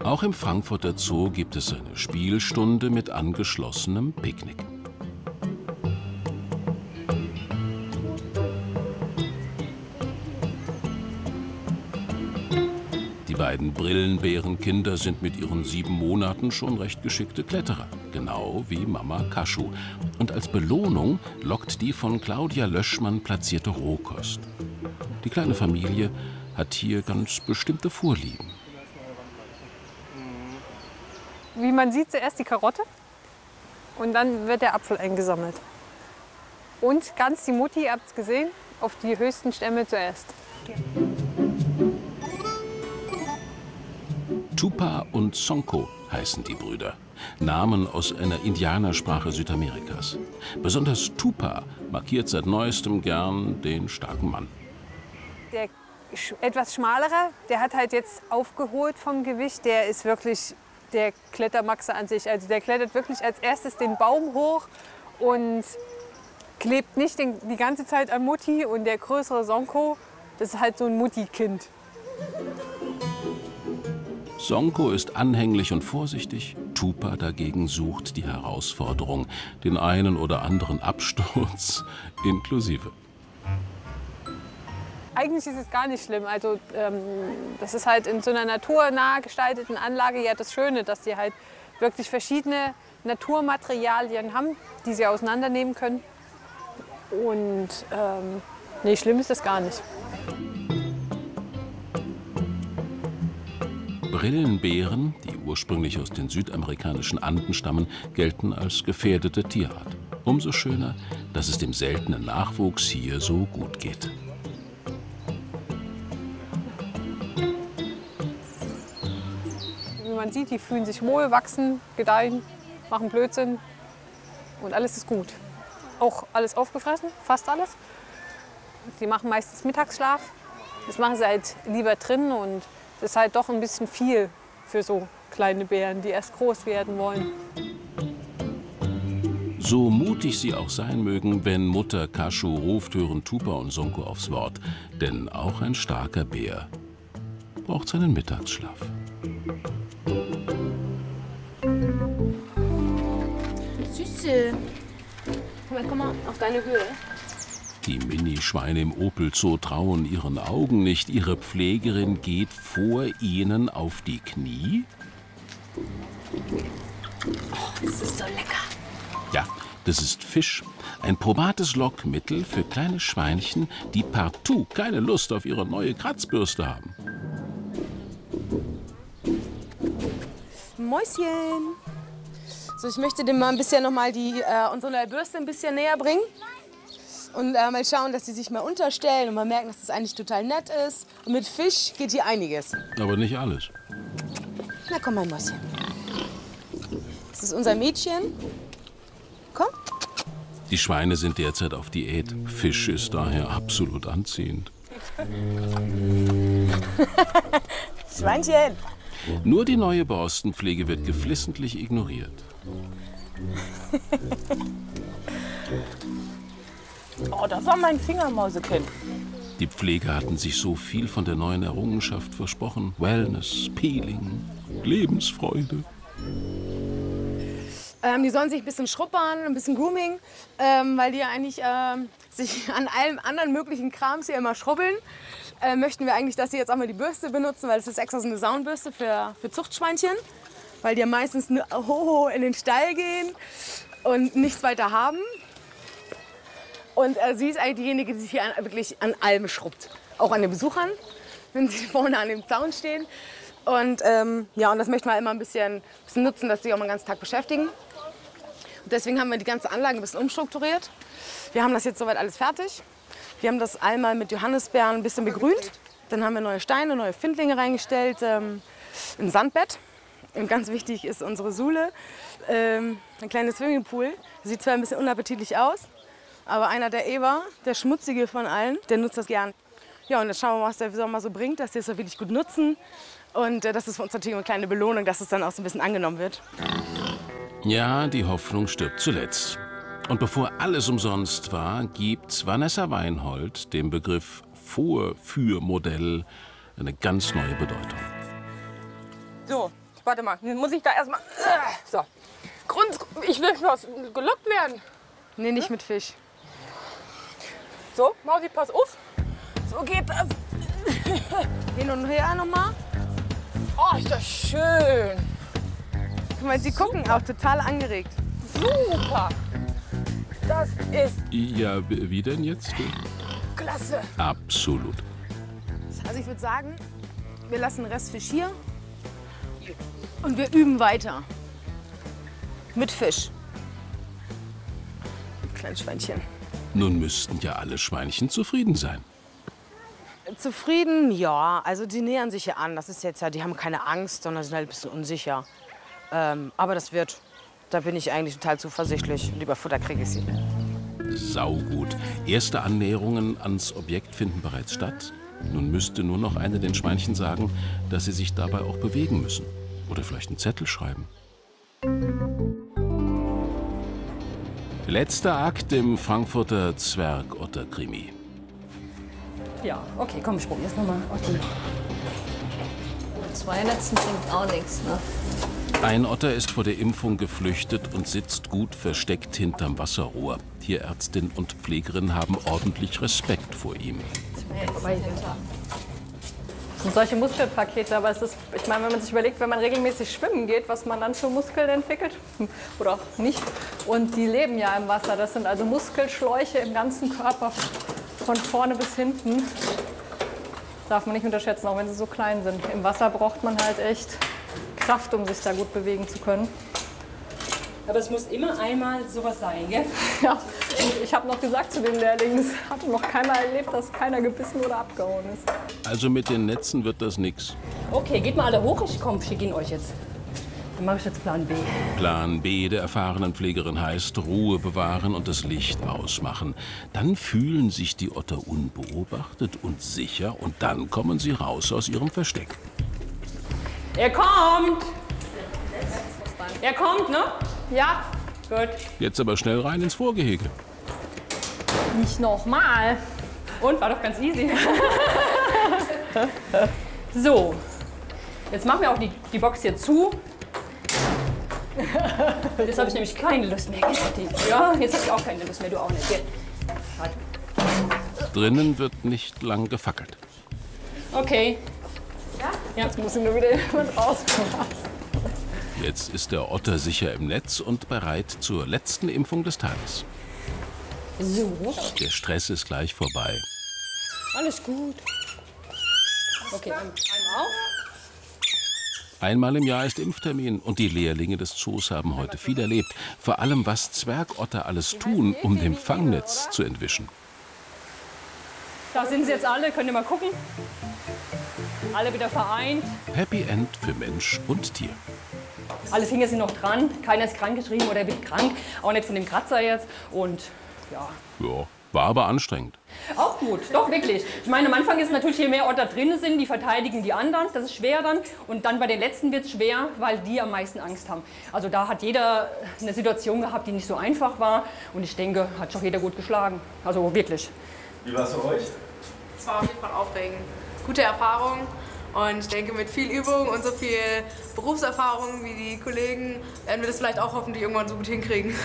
Auch im Frankfurter Zoo gibt es eine Spielstunde mit angeschlossenem Picknick. Die beiden Brillenbärenkinder sind mit ihren 7 Monaten schon recht geschickte Kletterer, genau wie Mama Kaschu. Und als Belohnung lockt die von Claudia Löschmann platzierte Rohkost. Die kleine Familie hat hier ganz bestimmte Vorlieben. Wie man sieht, zuerst die Karotte und dann wird der Apfel eingesammelt. Und ganz die Mutti, ihr habt es gesehen, auf die höchsten Stämme zuerst. Tupa und Sonko heißen die Brüder. Namen aus einer Indianersprache Südamerikas. Besonders Tupa markiert seit neuestem gern den starken Mann. Der etwas schmalere, der hat halt jetzt aufgeholt vom Gewicht. Der ist wirklich der Klettermaxe an sich. Also der klettert wirklich als erstes den Baum hoch und klebt nicht die ganze Zeit an Mutti. Und der größere Sonko, das ist halt so ein Mutti-Kind. Sonko ist anhänglich und vorsichtig. Tupa dagegen sucht die Herausforderung, den einen oder anderen Absturz inklusive. Eigentlich ist es gar nicht schlimm. Also, das ist halt in so einer naturnah gestalteten Anlage ja das Schöne, dass die halt wirklich verschiedene Naturmaterialien haben, die sie auseinandernehmen können. Und nee, schlimm ist das gar nicht. Brillenbären, die ursprünglich aus den südamerikanischen Anden stammen, gelten als gefährdete Tierart. Umso schöner, dass es dem seltenen Nachwuchs hier so gut geht. Wie man sieht, die fühlen sich wohl, wachsen, gedeihen, machen Blödsinn und alles ist gut. Auch alles aufgefressen, fast alles. Die machen meistens Mittagsschlaf. Das machen sie halt lieber drin und das ist halt doch ein bisschen viel für so kleine Bären, die erst groß werden wollen. So mutig sie auch sein mögen, wenn Mutter Kaschu ruft, hören Tupa und Sonko aufs Wort. Denn auch ein starker Bär braucht seinen Mittagsschlaf. Süße. Komm mal auf deine Höhe. Die Minischweine im Opel Zoo trauen ihren Augen nicht. Ihre Pflegerin geht vor ihnen auf die Knie. Oh, das ist so lecker. Ja, das ist Fisch. Ein probates Lockmittel für kleine Schweinchen, die partout keine Lust auf ihre neue Kratzbürste haben. Mäuschen. So, ich möchte dem mal ein bisschen unsere neue Bürste ein bisschen näher bringen. Und mal schauen, dass sie sich mal unterstellen und mal merken, dass das eigentlich total nett ist. Und mit Fisch geht hier einiges. Aber nicht alles. Na komm, mein Mäuschen. Das ist unser Mädchen. Komm. Die Schweine sind derzeit auf Diät. Fisch ist daher absolut anziehend. Schweinchen. Nur die neue Borstenpflege wird geflissentlich ignoriert. Oh, das war mein Fingermausekind. Die Pfleger hatten sich so viel von der neuen Errungenschaft versprochen. Wellness, Peeling, Lebensfreude. Die sollen sich ein bisschen schruppern, ein bisschen Grooming, weil die ja eigentlich sich an allem anderen möglichen Krams hier immer schrubbeln. Möchten wir eigentlich, dass sie jetzt auch mal die Bürste benutzen, weil es ist extra so eine Saunbürste für Zuchtschweinchen. Weil die ja meistens nur hoho in den Stall gehen und nichts weiter haben. Und sie ist eigentlich diejenige, die sich hier wirklich an allem schrubbt. Auch an den Besuchern, wenn sie vorne an dem Zaun stehen. Und ja, und das möchten wir immer ein bisschen nutzen, dass sie auch mal den ganzen Tag beschäftigen. Und deswegen haben wir die ganze Anlage ein bisschen umstrukturiert. Wir haben das jetzt soweit alles fertig. Wir haben das einmal mit Johannisbeeren ein bisschen begrünt. Dann haben wir neue Steine, neue Findlinge reingestellt, ein Sandbett. Und ganz wichtig ist unsere Sule, ein kleines Swimmingpool. Sieht zwar ein bisschen unappetitlich aus, aber einer der Eber, der schmutzige von allen, der nutzt das gern. Ja, und jetzt schauen wir mal, was der Sommer so bringt, dass wir es so wirklich gut nutzen. Und das ist für uns natürlich eine kleine Belohnung, dass es dann auch so ein bisschen angenommen wird. Ja, die Hoffnung stirbt zuletzt. Und bevor alles umsonst war, gibt Vanessa Weinhold dem Begriff Vorführmodell eine ganz neue Bedeutung. So, warte mal, muss ich da erstmal. So. Ich will gelockt werden. Nee, nicht mit Fisch. So, Mausi, pass auf. So geht das. Hin und her nochmal. Oh, ist das schön. Guck mal, sie gucken auch total angeregt. Super. Das ist Ja, wie denn jetzt? klasse. Absolut. Also ich würde sagen, wir lassen den Rest Fisch hier und wir üben weiter. Mit Fisch. Kleines Schweinchen. Nun müssten ja alle Schweinchen zufrieden sein. Zufrieden? Ja, also die nähern sich ja an. Das ist jetzt ja, die haben keine Angst, sondern sind halt ein bisschen unsicher. Aber das wird, da bin ich eigentlich total zuversichtlich. Lieber Futter kriege ich sie. Saugut. Erste Annäherungen ans Objekt finden bereits statt. Nun müsste nur noch eine den Schweinchen sagen, dass sie sich dabei auch bewegen müssen. Oder vielleicht einen Zettel schreiben. Letzter Akt im Frankfurter Zwergotter-Krimi. Ja, okay, komm, ich probier's nochmal. Okay. 2 Netzen bringt auch nichts, ne? Ein Otter ist vor der Impfung geflüchtet und sitzt gut versteckt hinterm Wasserrohr. Tierärztin und Pflegerin haben ordentlich Respekt vor ihm. Das sind solche Muskelpakete, aber es ist, ich meine, wenn man sich überlegt, wenn man regelmäßig schwimmen geht, was man dann für Muskeln entwickelt oder auch nicht. Und die leben ja im Wasser. Das sind also Muskelschläuche im ganzen Körper, von vorne bis hinten. Das darf man nicht unterschätzen, auch wenn sie so klein sind. Im Wasser braucht man halt echt Kraft, um sich da gut bewegen zu können. Aber es muss immer einmal sowas sein, gell? Ja, und ich habe noch gesagt zu den Lehrlingen, es hatte noch keiner erlebt, dass keiner gebissen oder abgehauen ist. Also mit den Netzen wird das nix. Okay, geht mal alle hoch, ich schicke ihn euch jetzt. Dann mache ich jetzt Plan B. Plan B der erfahrenen Pflegerin heißt Ruhe bewahren und das Licht ausmachen. Dann fühlen sich die Otter unbeobachtet und sicher und dann kommen sie raus aus ihrem Versteck. Er kommt! Er kommt, ne? Ja, Gut. Jetzt aber schnell rein ins Vorgehege. nicht nochmal. Und? War doch ganz easy. So. Jetzt machen wir auch die Box hier zu. Jetzt habe ich nämlich keine Lust mehr. Ja, jetzt habe ich auch keine Lust mehr, du auch nicht. Hier. Warte. Drinnen wird nicht lang gefackelt. Okay. Ja? Jetzt muss ich nur wieder jemand rauslassen. Jetzt ist der Otter sicher im Netz und bereit zur letzten Impfung des Tages. So. Der Stress ist gleich vorbei. Alles gut. Okay, einmal auf. Einmal im Jahr ist Impftermin und die Lehrlinge des Zoos haben heute viel erlebt. Vor allem, was Zwergotter alles tun, um dem Fangnetz zu entwischen. Da sind sie jetzt alle, könnt ihr mal gucken. Alle wieder vereint. Happy End für Mensch und Tier. Alle Finger sind noch dran. Keiner ist krank geschrieben oder wird krank. Auch nicht von dem Kratzer jetzt. Und ja. Ja, war aber anstrengend. Auch gut, doch wirklich. Ich meine, am Anfang ist natürlich, je mehr Otter drin sind, die verteidigen die anderen. Das ist schwer dann. Und dann bei den letzten wird es schwer, weil die am meisten Angst haben. Also da hat jeder eine Situation gehabt, die nicht so einfach war. Und ich denke, hat schon jeder gut geschlagen. Also wirklich. Wie war es für euch? Es war auf jeden Fall aufregend. Gute Erfahrung und ich denke, mit viel Übung und so viel Berufserfahrung wie die Kollegen werden wir das vielleicht auch hoffentlich irgendwann so gut hinkriegen.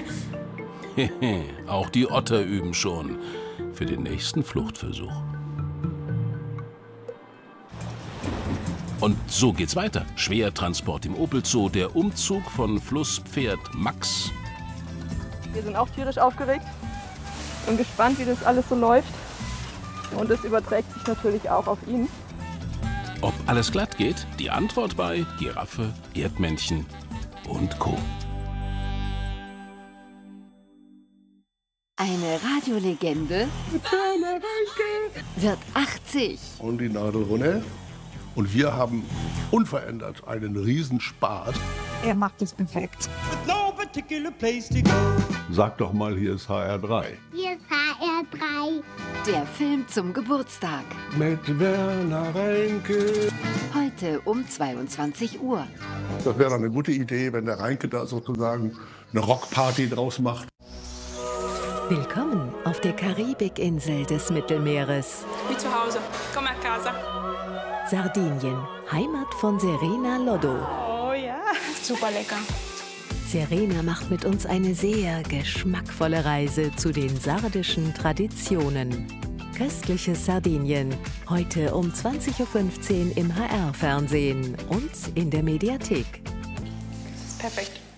Auch die Otter üben schon für den nächsten Fluchtversuch. Und so geht's weiter. Schwertransport im Opel Zoo, der Umzug von Flusspferd Max. Wir sind auch tierisch aufgeregt und gespannt, wie das alles so läuft. Und es überträgt sich natürlich auch auf ihn. Ob alles glatt geht? Die Antwort bei Giraffe, Erdmännchen und Co. Eine Radiolegende wird 80. Und die Nadel runter. Und wir haben unverändert einen Riesenspaß. Er macht es perfekt. Sag doch mal, hier ist HR3. Hier ist HR3. Der Film zum Geburtstag. Mit Werner Reinke. Heute um 22 Uhr. Das wäre eine gute Idee, wenn der Reinke da sozusagen eine Rockparty draus macht. Willkommen auf der Karibikinsel des Mittelmeeres. Wie zu Hause. Komm a casa. Sardinien, Heimat von Serena Loddo. super lecker. Serena macht mit uns eine sehr geschmackvolle Reise zu den sardischen Traditionen. Köstliches Sardinien, heute um 20:15 Uhr im HR-Fernsehen und in der Mediathek. Das ist perfekt.